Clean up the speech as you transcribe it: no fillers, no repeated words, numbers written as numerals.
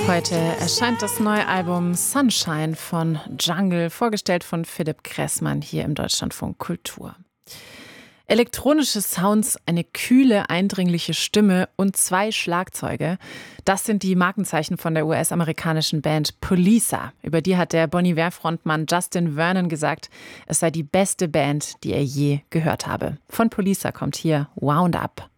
Heute erscheint das neue Album Sunshine von Jungle, vorgestellt von Philipp Kressmann hier im Deutschlandfunk Kultur. Elektronische Sounds, eine kühle, eindringliche Stimme und 2 Schlagzeuge. Das sind die Markenzeichen von der US-amerikanischen Band Poliça. Über die hat der Bon Iver-Frontmann Justin Vernon gesagt, es sei die beste Band, die er je gehört habe. Von Poliça kommt hier Wound Up.